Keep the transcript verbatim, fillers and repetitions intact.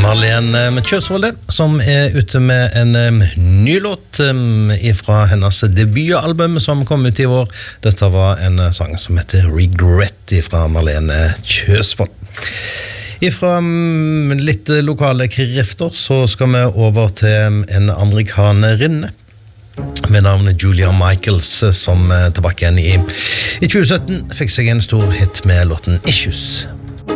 Marlene Kjøsvold, som er ute med en um, ny låt um, fra hennes debutalbum som kom ut i år. Dette var en uh, sang som heter Regret fra Marlene Kjøsvold. Fra um, litt lokale krefter så skal vi over til um, en amerikanerinne med navnet Julia Michaels, som uh, tilbake igjen i, i tjue sytten fikk seg en stor hit med låten Issues.